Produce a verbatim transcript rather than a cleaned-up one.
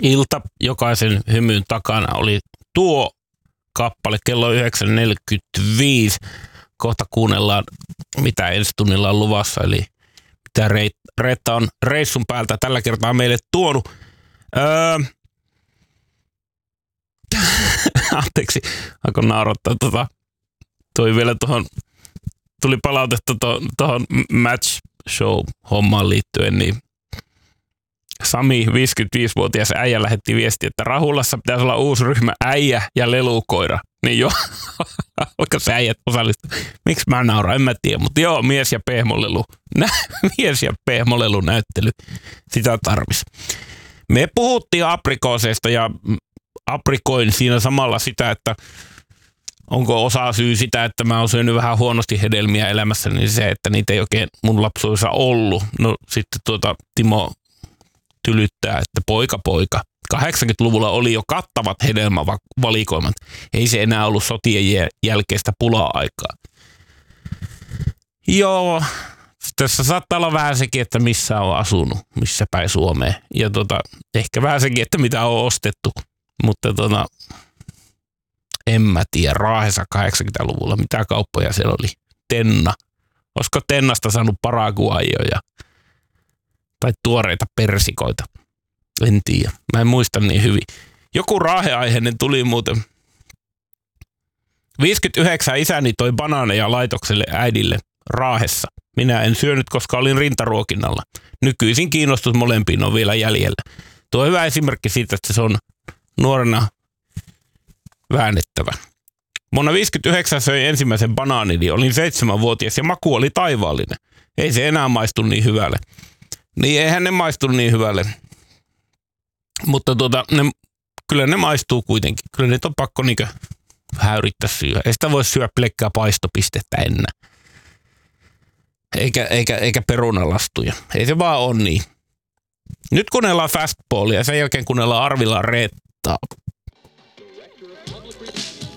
ilta. Jokaisen hymyn takana oli tuo kappale. Kello yhdeksän neljäkymmentäviisi. Kohta kuunnellaan, mitä ensi tunnilla on luvassa. Eli mitä Reetta on reissun päältä tällä kertaa meille tuonut. Öö... Anteeksi, alkoi naurattaa tota. Toi vielä tuohon, tuli palautetta tuohon match show-hommaan liittyen, niin Sami, viisikymmentäviisivuotias äijä, lähetti viestiä, että Rahulassa pitäisi olla uusi ryhmä äijä ja lelukoira. Niin joo, alkaa se äijät osallistua. Miksi mä nauran, en mä tiedä, mutta joo, mies ja pehmolelu. mies ja pehmolelu näyttely, sitä tarvis. Me puhuttiin aprikooseista ja aprikoin siinä samalla sitä, että onko osa syy sitä, että mä oon syönyt vähän huonosti hedelmiä elämässä, niin se, että niitä ei oikein mun lapsuudessa ollut. No sitten tuota Timo tylyttää, että poika poika. kahdeksankymmentäluvulla oli jo kattavat hedelmävalikoimat. Ei se enää ollut sotien jälkeistä pula-aikaa. Joo, tässä saattaa olla vähän sekin, että missä on asunut, missä päin Suomeen. Ja tota, ehkä vähän sekin, että mitä on ostettu. Mutta tota, en mä tiedä, Raahessa kahdeksankymmentäluvulla, mitä kauppoja siellä oli. Tenna. Olisiko Tennasta saanut paraguajoja tai tuoreita persikoita? En tiedä. Mä en muista niin hyvin. Joku raaheaiheinen tuli muuten. viisikymmentäyhdeksän isäni toi banaaneja laitokselle äidille Raahessa. Minä en syönyt, koska olin rintaruokinnalla. Nykyisin kiinnostus molempiin on vielä jäljellä. Tuo on hyvä esimerkki siitä, että se on nuorena väännettävä. Vuonna viisikymmentäyhdeksän söin ensimmäisen banaanini. Olin seitsemänvuotias ja maku oli taivaallinen. Ei se enää maistu niin hyvälle. Niin eihän ne maistu niin hyvälle. Mutta tuota, ne, kyllä ne maistuu kuitenkin. Kyllä ne on pakko niinkö vähän yrittää syödä. Ei sitä voi syödä pelkkää paistopistettä enää. Eikä, eikä, eikä perunalastuja. Ei se vaan ole niin. Nyt kuunnellaan Fastballia ja sen jälkeen kuunnellaan Arvila Reettaa.